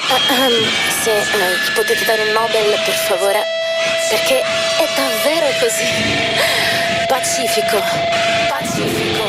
Se gli potete dare un Nobel, per favore, perché è davvero così. Pacifico, pacifico.